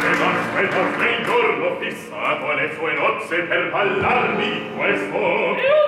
ed aspetta il giorno fissato alle sue nozze per ballarmi questo.